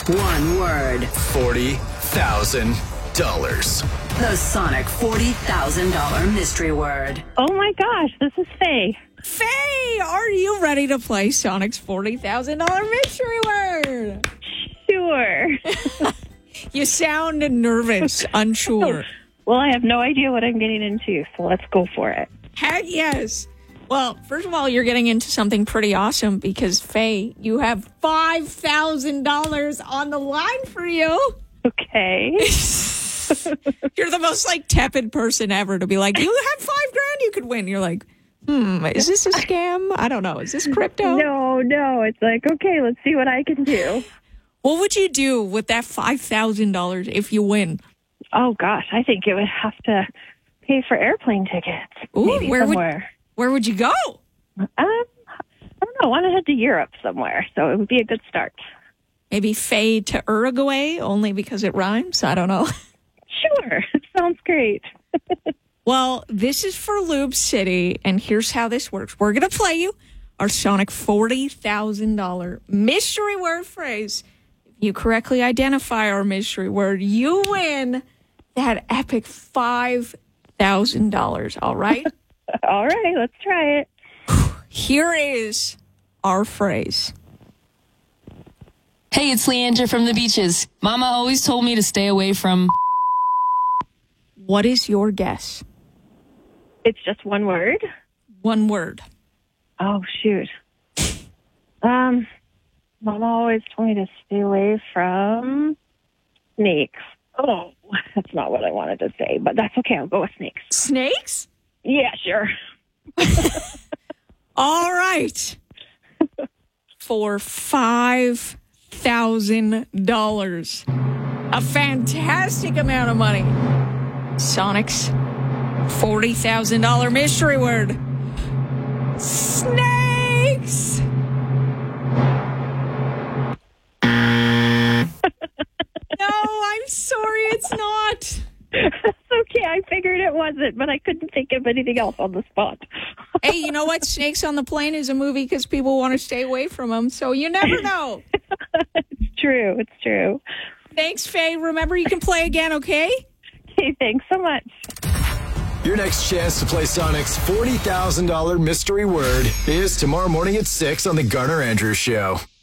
One word. $40,000. The Sonic $40,000 mystery word. Oh my gosh, this is Faye. Faye, are you ready to play Sonic's $40,000 mystery word? Sure. You sound nervous, unsure. Well, I have no idea what I'm getting into, so let's go for it. Heck yes. Well, first of all, you're getting into something pretty awesome because, Faye, you have $5,000 on the line for you. Okay. You're the most, tepid person ever to be like, you have $5,000 you could win. You're like, is this a scam? I don't know. Is this crypto? No. It's like, okay, let's see what I can do. What would you do with that $5,000 if you win? Oh, gosh, I think it would have to pay for airplane tickets. Ooh, maybe somewhere. Where would you go? I don't know. I want to head to Europe somewhere, so it would be a good start. Maybe Faye to Uruguay, only because it rhymes? I don't know. Sure. Sounds great. Well, this is for Lube City, and here's how this works. We're going to play you our Sonic $40,000 mystery word phrase. If you correctly identify our mystery word, you win that epic $5,000, all right? All right, let's try it. Here is our phrase. Hey, it's Leandra from the beaches. Mama always told me to stay away from... What is your guess? It's just one word? One word. Oh, shoot. Mama always told me to stay away from snakes. Oh, that's not what I wanted to say, but that's okay. I'll go with snakes. Snakes? Yeah, sure. All right. For $5,000. A fantastic amount of money. Sonic's $40,000 mystery word. Snakes! No, I'm sorry, it's not. That's okay. I figured it wasn't, but I couldn't think of anything else on the spot. Hey, you know what? Snakes on the Plane is a movie because people want to stay away from them, so you never know. It's true. It's true. Thanks, Faye. Remember, you can play again, okay? Okay, thanks so much. Your next chance to play Sonic's $40,000 mystery word is tomorrow morning at 6 on The Garner Andrews Show.